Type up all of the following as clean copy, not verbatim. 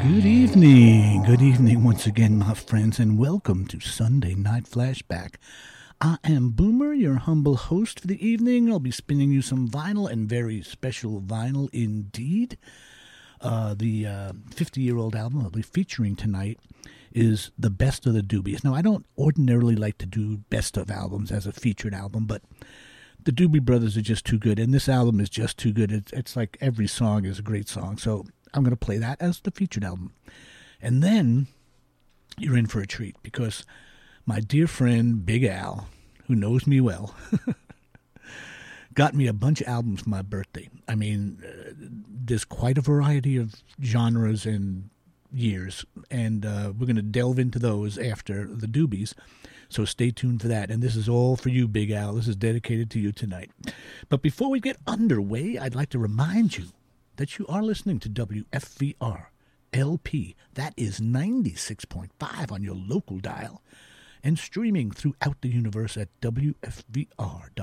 Good evening once again, my friends, and welcome to Sunday Night Flashback. I am Boomer, your humble host for the evening. I'll be spinning you some vinyl, and very special vinyl indeed. The 50-year-old album I'll be featuring tonight is The Best of the Doobies. Now, I don't ordinarily like to do best of albums as a featured album, but the Doobie Brothers are just too good, and this album is just too good. It's like every song is a great song, so I'm going to play that as the featured album. And then you're in for a treat, because my dear friend Big Al, who knows me well, got me a bunch of albums for my birthday. I mean, there's quite a variety of genres and years, and we're going to delve into those after the Doobies. So stay tuned for that. And this is all for you, Big Al. This is dedicated to you tonight. But before we get underway, I'd like to remind you that you are listening to WFVR LP. That is 96.5 on your local dial, and streaming throughout the universe at WFVR.org.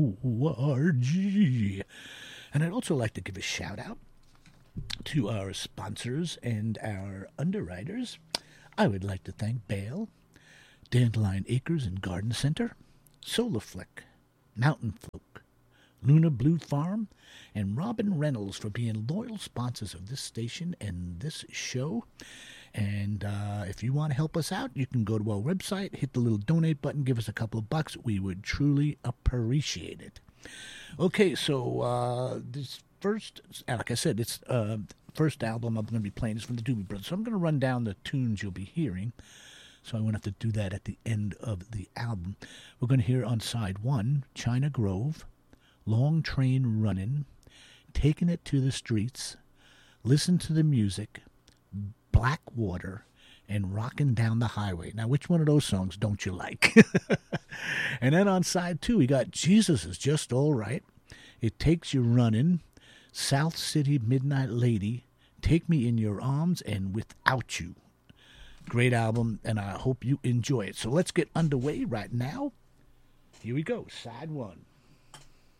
And I'd also like to give a shout out to our sponsors and our underwriters. I would like to thank Bale, Dandelion Acres and Garden Center, Solarflick, Mountain Folk, Luna Blue Farm, and Robin Reynolds for being loyal sponsors of this station and this show. And if you want to help us out, you can go to our website, hit the little donate button, give us a couple of bucks. We would truly appreciate it. Okay, so this first, like I said, it's first album I'm going to be playing is from the Doobie Brothers. So I'm going to run down the tunes you'll be hearing, so I won't have to do that at the end of the album. We're going to hear on side one, China Grove, Long Train Runnin', Taking It to the Streets, Listen to the Music, Blackwater, and Rockin' Down the Highway. Now, which one of those songs don't you like? And then on side two, we got Jesus Is Just All Right, It Takes You Runnin', South City Midnight Lady, Take Me in Your Arms, and Without You. Great album, and I hope you enjoy it. So let's get underway right now. Here we go, side one.